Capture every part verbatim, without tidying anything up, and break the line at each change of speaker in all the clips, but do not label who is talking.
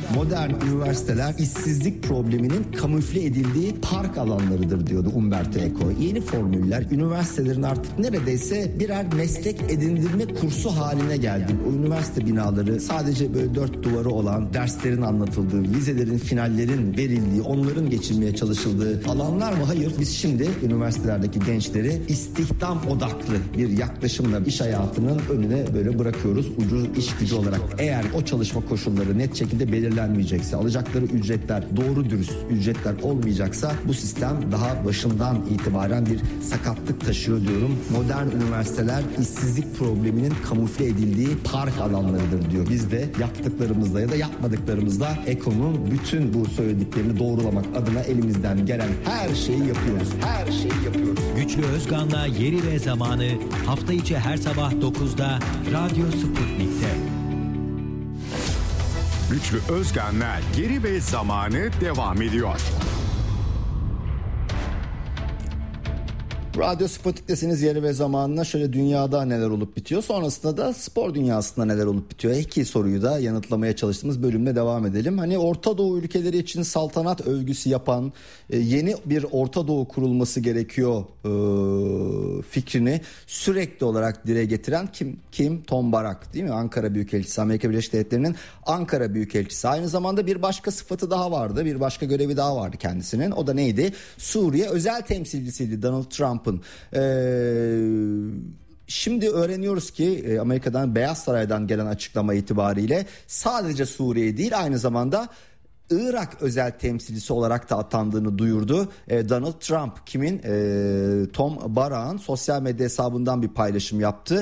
Modern üniversiteler işsizlik probleminin kamufle edildiği park alanlarıdır diyordu Umberto Eco. Yeni formüller üniversitelerin artık neredeyse birer meslek edindirme kursu haline geldi. O üniversite binaları sadece böyle dört duvarı olan, derslerin anlatıldığı, vizelerin, finallerin verildiği, onların geçirmeye çalışıldığı alanlar mı? Hayır. Biz şimdi üniversitelerdeki gençleri istihdam odaklı bir yaklaşımla iş hayatının önüne böyle bırakıyoruz. Ucuz iş gücü olarak. Eğer o çalışma koşulları net şekilde belirlenmeyecekse, alacakları ücretler doğru dürüst ücretler olmayacaksa bu sistem daha başından itibaren bir sakatlık taşıyor diyorum. Modern üniversiteler işsizlik probleminin kamufle edildiği park alanlarıdır diyor. Biz de yaptıklarımızla ya da yapmadıklarımızla Eco'nun bütün bu söylediklerini doğrulamak adına elimizden gelen her şeyi yapıyoruz. Her şeyi yapıyoruz.
Güçlü Özkan'la Yeri ve Zamanı hafta içi her sabah dokuzda Radyo Sputnik'te.
Güçlü Özkan'la Yeri ve Zamanı devam ediyor.
Radyo Sputnik'tesiniz. Yeri ve zamanına şöyle dünyada neler olup bitiyor. Sonrasında da spor dünyasında neler olup bitiyor. İki soruyu da yanıtlamaya çalıştığımız bölümle devam edelim. Hani Orta Doğu ülkeleri için saltanat övgüsü yapan yeni bir Orta Doğu kurulması gerekiyor fikrini sürekli olarak dile getiren kim? Kim? Tom Barak değil mi? Ankara Büyükelçisi, Amerika Birleşik Devletleri'nin Ankara Büyükelçisi. Aynı zamanda bir başka sıfatı daha vardı. Bir başka görevi daha vardı kendisinin. O da neydi? Suriye özel temsilcisiydi Donald Trump'ın. Ee, şimdi öğreniyoruz ki Amerika'dan, Beyaz Saray'dan gelen açıklama itibariyle sadece Suriye değil, aynı zamanda Irak özel temsilcisi olarak da atandığını duyurdu Donald Trump. Kimin? Tom Barak'ın sosyal medya hesabından bir paylaşım yaptı.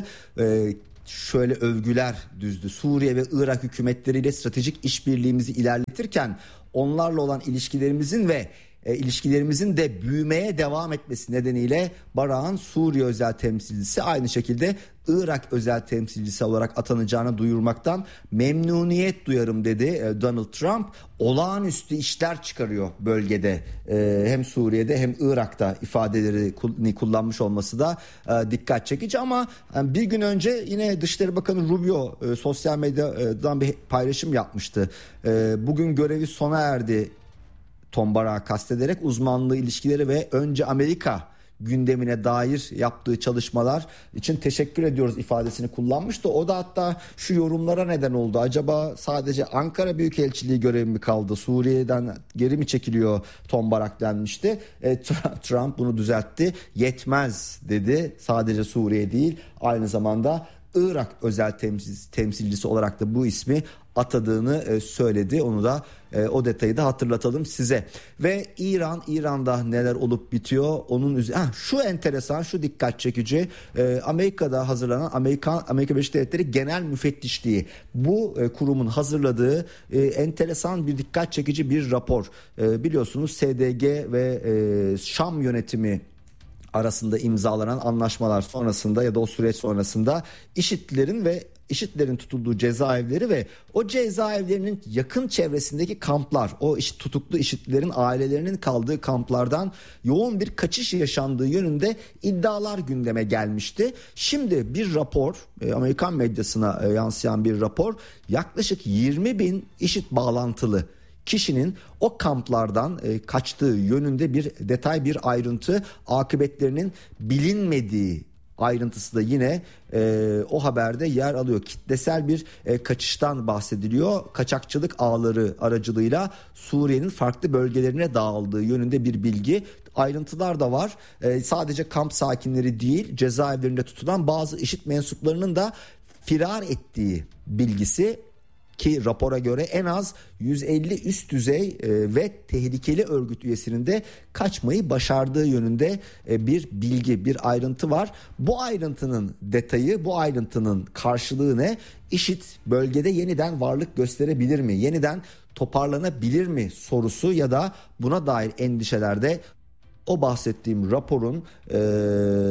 Şöyle övgüler düzdü. Suriye ve Irak hükümetleriyle stratejik işbirliğimizi ilerletirken onlarla olan ilişkilerimizin ve E, ilişkilerimizin de büyümeye devam etmesi nedeniyle Barak'ın Suriye özel temsilcisi, aynı şekilde Irak özel temsilcisi olarak atanacağını duyurmaktan memnuniyet duyarım dedi e, Donald Trump. Olağanüstü işler çıkarıyor bölgede, e, hem Suriye'de hem Irak'ta ifadelerini kullanmış olması da e, dikkat çekici. Ama yani bir gün önce yine Dışişleri Bakanı Rubio e, sosyal medyadan bir paylaşım yapmıştı. E, bugün görevi sona erdi, Tom Barak'ı kastederek uzmanlığı, ilişkileri ve önce Amerika gündemine dair yaptığı çalışmalar için teşekkür ediyoruz ifadesini kullanmıştı. O da hatta şu yorumlara neden oldu. Acaba sadece Ankara Büyükelçiliği görevi mi kaldı? Suriye'den geri mi çekiliyor Tom Barak denmişti. E, Trump bunu düzeltti. Yetmez dedi. Sadece Suriye değil, aynı zamanda Irak özel temsil, temsilcisi olarak da bu ismi atadığını e, söyledi. Onu da e, o detayı da hatırlatalım size. Ve İran, İran'da neler olup bitiyor? Onun üzerine ha, şu enteresan, şu dikkat çekici. E, Amerika'da hazırlanan Amerika Amerika Birleşik Devletleri Genel Müfettişliği, bu e, kurumun hazırladığı e, enteresan bir dikkat çekici bir rapor. E, biliyorsunuz S D G ve e, Şam yönetimi arasında imzalanan anlaşmalar sonrasında ya da o süreç sonrasında IŞİD'lerin ve IŞİD'lerin tutulduğu cezaevleri ve o cezaevlerinin yakın çevresindeki kamplar, o IŞİD, tutuklu IŞİD'lerin ailelerinin kaldığı kamplardan yoğun bir kaçış yaşandığı yönünde iddialar gündeme gelmişti. Şimdi bir rapor, Amerikan medyasına yansıyan bir rapor, yaklaşık yirmi bin IŞİD bağlantılı kişinin o kamplardan e, kaçtığı yönünde bir detay, bir ayrıntı, akıbetlerinin bilinmediği ayrıntısı da yine e, o haberde yer alıyor. Kitlesel bir e, kaçıştan bahsediliyor. Kaçakçılık ağları aracılığıyla Suriye'nin farklı bölgelerine dağıldığı yönünde bir bilgi. Ayrıntılar da var. E, sadece kamp sakinleri değil, cezaevlerinde tutulan bazı IŞİD mensuplarının da firar ettiği bilgisi, ki rapora göre en az yüz elli üst düzey e, ve tehlikeli örgüt üyesinin de kaçmayı başardığı yönünde e, bir bilgi, bir ayrıntı var. Bu ayrıntının detayı, bu ayrıntının karşılığı ne? IŞİD bölgede yeniden varlık gösterebilir mi? Yeniden toparlanabilir mi sorusu ya da buna dair endişelerde o bahsettiğim raporun, e,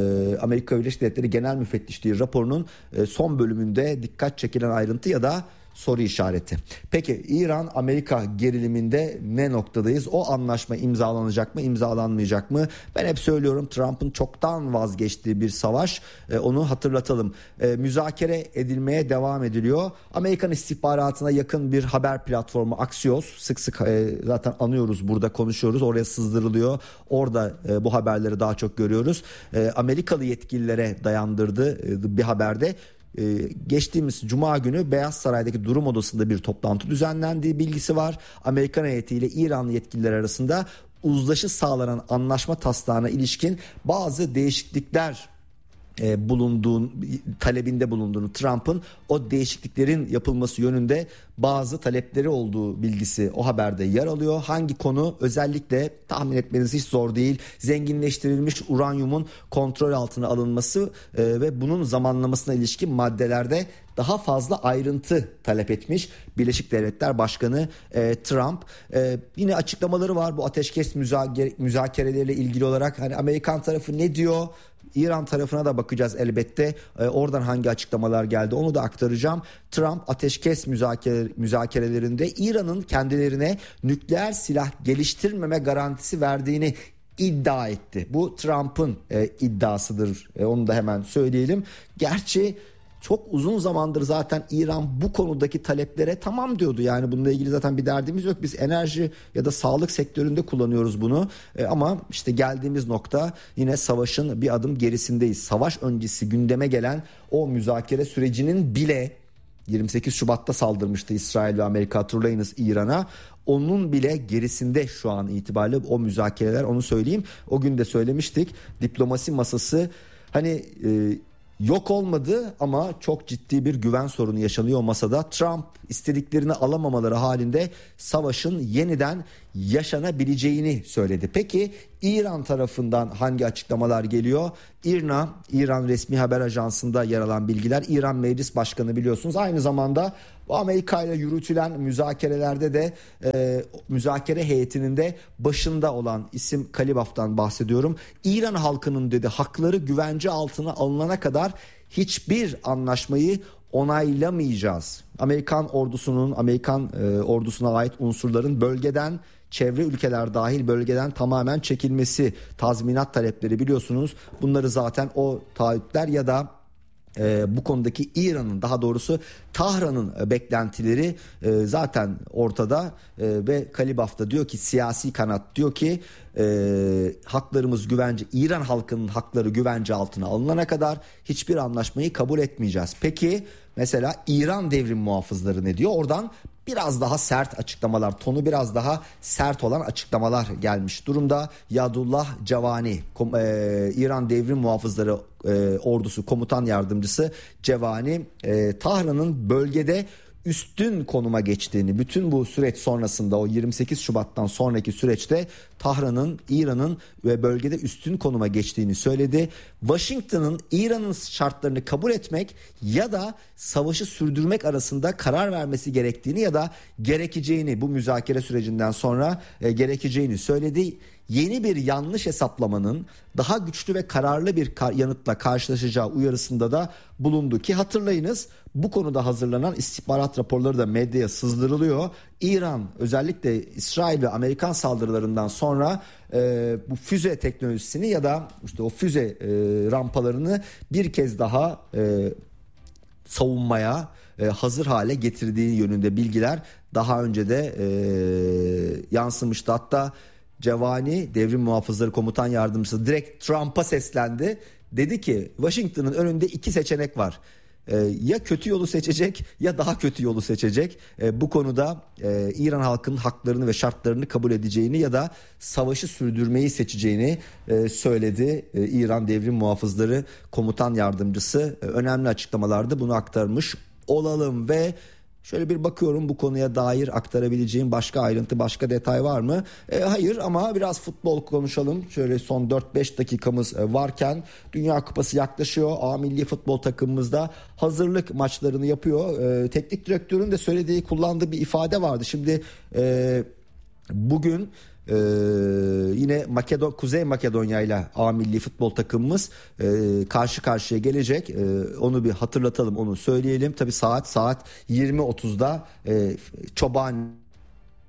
Amerika Birleşik Devletleri Genel Müfettişliği raporunun e, son bölümünde dikkat çekilen ayrıntı ya da soru işareti. Peki İran-Amerika geriliminde ne noktadayız? O anlaşma imzalanacak mı, imzalanmayacak mı? Ben hep söylüyorum, Trump'ın çoktan vazgeçtiği bir savaş. E, onu hatırlatalım. E, müzakere edilmeye devam ediliyor. Amerikan istihbaratına yakın bir haber platformu Axios, sık sık e, zaten anıyoruz, burada konuşuyoruz. Oraya sızdırılıyor. Orada e, bu haberleri daha çok görüyoruz. E, Amerikalı yetkililere dayandırdı e, bir haberde. Ee, geçtiğimiz Cuma günü Beyaz Saray'daki durum odasında bir toplantı düzenlendiği bilgisi var. Amerikan heyetiyle İranlı yetkililer arasında uzlaşı sağlanan anlaşma taslağına ilişkin bazı değişiklikler E, bulunduğun talebinde bulunduğunu, Trump'ın o değişikliklerin yapılması yönünde bazı talepleri olduğu bilgisi o haberde yer alıyor. Hangi konu? Özellikle tahmin etmeniz hiç zor değil. Zenginleştirilmiş uranyumun kontrol altına alınması e, ve bunun zamanlamasına ilişkin maddelerde daha fazla ayrıntı talep etmiş Birleşik Devletler Başkanı e, Trump. E, yine açıklamaları var bu ateşkes müzakere, müzakereleriyle ilgili olarak. Hani Amerikan tarafı ne diyor? İran tarafına da bakacağız elbette. Ee, oradan hangi açıklamalar geldi onu da aktaracağım. Trump ateşkes müzakere, müzakerelerinde İran'ın kendilerine nükleer silah geliştirmeme garantisi verdiğini iddia etti. Bu Trump'ın e, iddiasıdır. E, onu da hemen söyleyelim. Gerçi çok uzun zamandır zaten İran bu konudaki taleplere tamam diyordu. Yani bununla ilgili zaten bir derdimiz yok. Biz enerji ya da sağlık sektöründe kullanıyoruz bunu. E, ama işte geldiğimiz nokta yine savaşın bir adım gerisindeyiz. Savaş öncesi gündeme gelen o müzakere sürecinin bile yirmi sekiz Şubat'ta saldırmıştı İsrail ve Amerika, hatırlayınız, İran'a. Onun bile gerisinde şu an itibariyle o müzakereler, onu söyleyeyim. O gün de söylemiştik. Diplomasi masası hani e, yok olmadı ama çok ciddi bir güven sorunu yaşanıyor masada. Trump istediklerini alamamaları halinde savaşın yeniden yaşanabileceğini söyledi. Peki İran tarafından hangi açıklamalar geliyor? İRNA, İran Resmi Haber Ajansı'nda yer alan bilgiler. İran Meclis Başkanı biliyorsunuz. Aynı zamanda bu Amerika ile yürütülen müzakerelerde de e, müzakere heyetinin de başında olan isim Kalibaf'tan bahsediyorum. İran halkının dedi hakları güvence altına alınana kadar hiçbir anlaşmayı onaylamayacağız. Amerikan ordusunun, Amerikan e, ordusuna ait unsurların bölgeden, çevre ülkeler dahil bölgeden tamamen çekilmesi, tazminat talepleri biliyorsunuz. Bunları zaten o taahhütler ya da e, bu konudaki İran'ın, daha doğrusu Tahran'ın beklentileri e, zaten ortada e, ve Kalibaf da diyor ki, siyasi kanat diyor ki e, haklarımız güvence, İran halkının hakları güvence altına alınana kadar hiçbir anlaşmayı kabul etmeyeceğiz. Peki mesela İran devrim muhafızları ne diyor? Oradan biraz daha sert açıklamalar, tonu biraz daha sert olan açıklamalar gelmiş durumda. Yadullah Cevani, e, İran Devrim Muhafızları e, Ordusu Komutan Yardımcısı Cevani, e, Tahran'ın bölgede üstün konuma geçtiğini, bütün bu süreç sonrasında, o yirmi sekiz Şubat'tan sonraki süreçte Tahran'ın, İran'ın ve bölgede üstün konuma geçtiğini söyledi. Washington'ın İran'ın şartlarını kabul etmek ya da savaşı sürdürmek arasında karar vermesi gerektiğini ya da gerekeceğini, bu müzakere sürecinden sonra e, gerekeceğini söyledi. Yeni bir yanlış hesaplamanın daha güçlü ve kararlı bir kar- yanıtla karşılaşacağı uyarısında da bulundu ki hatırlayınız, bu konuda hazırlanan istihbarat raporları da medyaya sızdırılıyor. İran özellikle İsrail ve Amerikan saldırılarından sonra e, bu füze teknolojisini ya da işte o füze e, rampalarını bir kez daha e, savunmaya e, hazır hale getirdiği yönünde bilgiler daha önce de e, yansımıştı. Hatta Cevani, Devrim Muhafızları Komutan Yardımcısı, direkt Trump'a seslendi. Dedi ki Washington'ın önünde iki seçenek var. Ee, ya kötü yolu seçecek ya daha kötü yolu seçecek. Ee, bu konuda e, İran halkının haklarını ve şartlarını kabul edeceğini ya da savaşı sürdürmeyi seçeceğini e, söyledi. E, İran Devrim Muhafızları Komutan Yardımcısı e, önemli açıklamalarda bunu aktarmış olalım ve şöyle bir bakıyorum, bu konuya dair aktarabileceğim başka ayrıntı, başka detay var mı? E, hayır, ama biraz futbol konuşalım. Şöyle son dört beş dakikamız varken Dünya Kupası yaklaşıyor. A milli futbol takımımızda hazırlık maçlarını yapıyor. E, teknik direktörün de söylediği, kullandığı bir ifade vardı. Şimdi e, bugün Ee, yine Makedon Kuzey Makedonya ile A milli futbol takımımız e, karşı karşıya gelecek. E, onu bir hatırlatalım, onu söyleyelim. Tabii saat saat yirmi otuzda e, Çoban